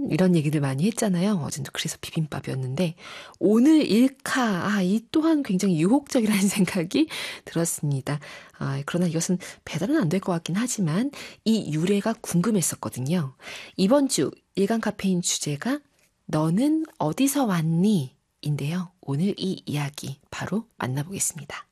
이런 얘기들 많이 했잖아요. 어제도 그래서 비빔밥이었는데 오늘 일카 이 또한 굉장히 유혹적이라는 생각이 들었습니다. 그러나 이것은 배달은 안 될 것 같긴 하지만 이 유래가 궁금했었거든요. 이번 주 일간 카페인 주제가 너는 어디서 왔니? 인데요. 오늘 이 이야기 바로 만나보겠습니다.